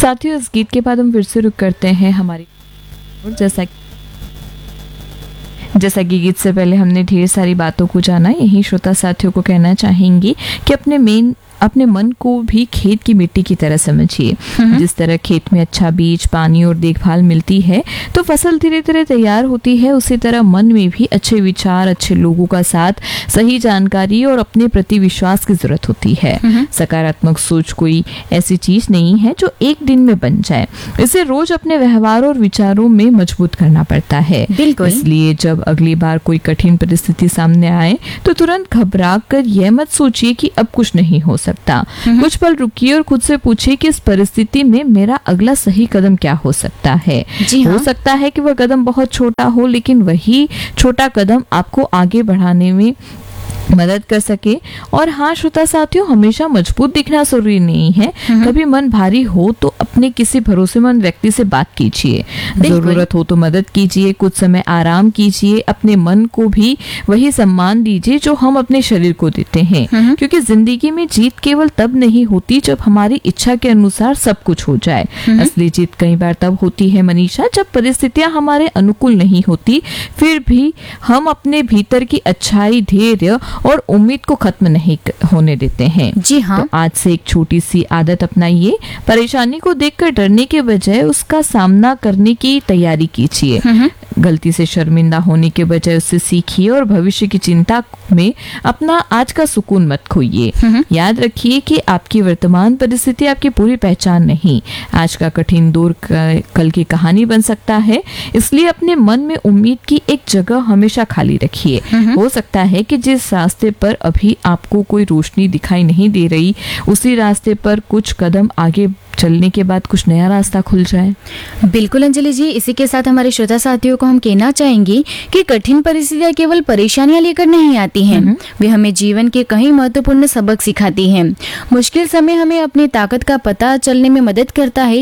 साथियों, इस गीत के बाद हम फिर से रुक करते हैं हमारी और जैसा कि गीत से पहले हमने ढेर सारी बातों को जाना, यही श्रोता साथियों को कहना चाहेंगे कि अपने मन को भी खेत की मिट्टी की तरह समझिए। जिस तरह खेत में अच्छा बीज, पानी और देखभाल मिलती है तो फसल धीरे धीरे तैयार होती है, उसी तरह मन में भी अच्छे विचार, अच्छे लोगों का साथ, सही जानकारी और अपने प्रति विश्वास की जरूरत होती है। सकारात्मक सोच कोई ऐसी चीज नहीं है जो एक दिन में बन जाए, इसे रोज अपने व्यवहार और विचारों में मजबूत करना पड़ता है। इसलिए जब अगली बार कोई कठिन परिस्थिति सामने आए तो तुरंत घबरा कर यह मत सोचिए कि अब कुछ नहीं हो सकता। कुछ पल रुकिए और खुद से पूछिए कि इस परिस्थिति में मेरा अगला सही कदम क्या हो सकता है। हो सकता है कि वह कदम बहुत छोटा हो, लेकिन वही छोटा कदम आपको आगे बढ़ाने में मदद कर सके। और हाँ श्रोता साथियों, हमेशा मजबूत दिखना जरूरी नहीं है। कभी मन भारी हो तो अपने किसी भरोसेमंद व्यक्ति से बात कीजिए, जरूरत हो तो मदद कीजिए, कुछ समय आराम कीजिए, अपने मन को भी वही सम्मान दीजिए जो हम अपने शरीर को देते हैं। क्योंकि जिंदगी में जीत केवल तब नहीं होती जब हमारी इच्छा के अनुसार सब कुछ हो जाए। असली जीत कई बार तब होती है मनीषा, जब परिस्थितियां हमारे अनुकूल नहीं होती, फिर भी हम अपने भीतर की अच्छाई, धैर्य और उम्मीद को खत्म नहीं होने देते हैं। जी हाँ। तो आज से एक छोटी सी आदत अपनाइए। परेशानी को देखकर डरने के बजाय उसका सामना करने की तैयारी कीजिए। गलती से शर्मिंदा होने के बजाय उससे सीखिए और भविष्य की चिंता में अपना आज का सुकून मत खोइए। याद रखिए कि आपकी वर्तमान परिस्थिति आपकी पूरी पहचान नहीं। आज का कठिन दौर कल की कहानी बन सकता है, इसलिए अपने मन में उम्मीद की एक जगह हमेशा खाली रखिए। हो सकता है कि जिस रास्ते पर अभी आपको कोई रोशनी दिखाई नहीं दे रही, उसी रास्ते पर कुछ कदम आगे चलने के बाद कुछ नया रास्ता खुल जाए। बिल्कुल अंजलि जी, इसी के साथ हमारे श्रोता साथियों को हम कहना चाहेंगे कि कठिन परिस्थितियां केवल परेशानियां लेकर नहीं आती हैं, वे हमें जीवन के कई महत्वपूर्ण सबक सिखाती हैं। मुश्किल समय हमें अपनी ताकत का पता चलने में मदद करता है।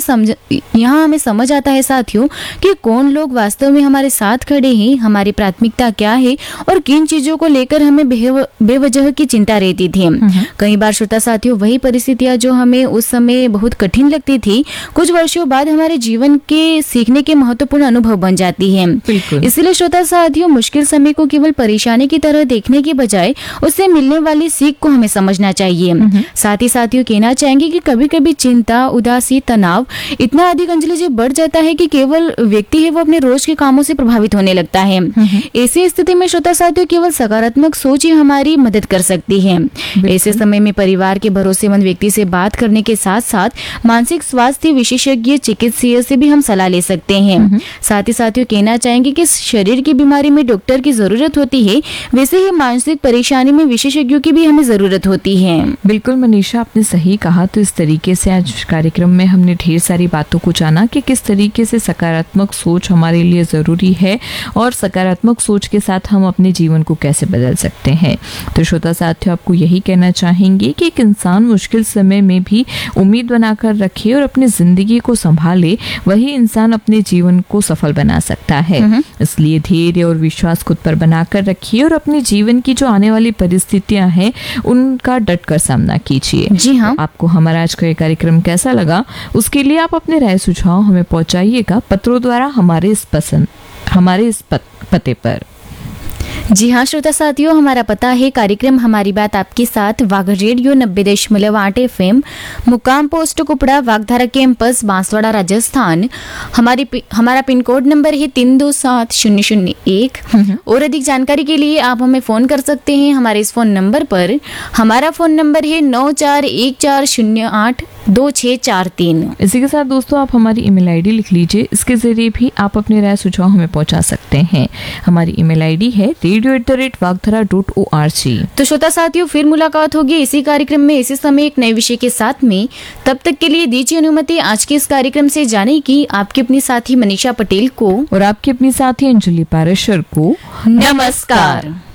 यहाँ हमें समझ आता है साथियों कि कौन लोग वास्तव में हमारे साथ खड़े हैं, हमारी प्राथमिकता क्या है और किन चीजों को लेकर हमें बेवजह की चिंता रहती थी। कई बार श्रोता साथियों, वही परिस्थितियां जो हमें उस समय बहुत कठिन लगती थी, कुछ वर्षों बाद हमारे जीवन के सीखने के महत्वपूर्ण अनुभव बन जाती है। इसलिए श्रोता साथियों, मुश्किल समय को केवल परेशानी की तरह देखने के बजाय उससे मिलने वाली सीख को हमें समझना चाहिए। साथ ही साथियों कहना चाहेंगे कि कभी कभी चिंता, उदासी, तनाव इतना अधिक अंजलि जी बढ़ जाता है कि केवल व्यक्ति है वो अपने रोज के कामों से प्रभावित होने लगता है। ऐसी स्थिति में श्रोता साथियों, केवल सकारात्मक सोच ही हमारी मदद कर सकती है। ऐसे समय में परिवार के भरोसेमंद व्यक्ति से बात करने के साथ साथ मानसिक स्वास्थ्य विशेषज्ञ, चिकित्सक से भी हम सलाह ले सकते हैं। साथ ही साथियों कहना चाहेंगे कि शरीर की बीमारी में डॉक्टर की जरूरत होती है, वैसे ही मानसिक परेशानी में विशेषज्ञों की भी हमें जरूरत होती है। बिल्कुल मनीषा, आपने सही कहा। तो इस तरीके से आज कार्यक्रम में हमने ढेर सारी बातों को जाना कि किस तरीके से सकारात्मक सोच हमारे लिए जरूरी है और सकारात्मक सोच के साथ हम अपने जीवन को कैसे बदल सकते हैं। तो श्रोता साथियों, आपको यही कहना चाहेंगे कि एक इंसान मुश्किल समय में भी उम्मीद बनाकर रखे और अपनी जिंदगी को संभाले, वही इंसान अपने जीवन को सफल बना सकता है। इसलिए धैर्य और विश्वास खुद पर बनाकर रखिए और अपने जीवन की जो आने वाली परिस्थितियां हैं उनका डट कर सामना कीजिए। जी हाँ। आपको हमारा आज का ये कार्यक्रम कैसा लगा, उसके लिए आप अपने राय सुझाव हमें पहुंचाइएगा पत्रों द्वारा हमारे इस पते पर। जी हाँ श्रोता साथियों, हमारा पता है कार्यक्रम हमारी बात आपके साथ, वाघ रेडियो 90.8 FM, मुकाम पोस्ट कुपड़ा, वागधारा कैंपस, बांसवाड़ा, राजस्थान। हमारा पिन कोड नंबर है 327001। और अधिक जानकारी के लिए आप हमें फोन कर सकते हैं हमारे इस फोन नंबर पर। हमारा फोन नंबर है 9414082643। इसी के साथ दोस्तों, आप हमारी ईमेल आईडी लिख लीजिए, इसके जरिए भी आप अपने राय सुझाव हमें पहुंचा सकते हैं। हमारी ईमेल आईडी है radio@vagdhara.org। तो श्रोता साथियों, फिर मुलाकात होगी इसी कार्यक्रम में इसी समय एक नए विषय के साथ में। तब तक के लिए दीजिए अनुमति आज के इस कार्यक्रम से जाने की आपकी अपनी साथी मनीषा पटेल को और आपकी अपनी साथी अंजलि पारेशर को नमस्कार।